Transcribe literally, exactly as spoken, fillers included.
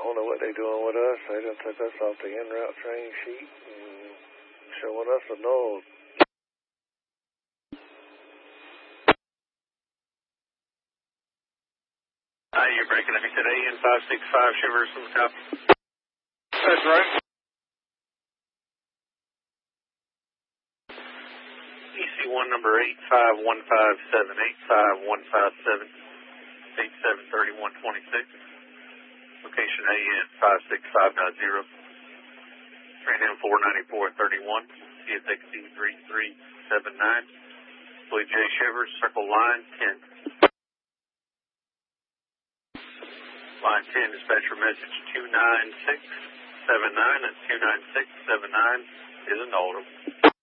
don't know what they're doing with us. They done took us off the en route train sheet and showing us a null. Hi, you're breaking up. You said A N five six five Shivers from the top. That's right. E C one number eight five one five seven, eight five one five seven, eight seven three one two six. Location A N five six five nine zero. Train M four ninety-four thirty-one. C S X D three three seven nine. Blue J Shivers, circle line ten. Line ten, dispatcher message two nine six seven nine. That's two nine six seven nine is an order.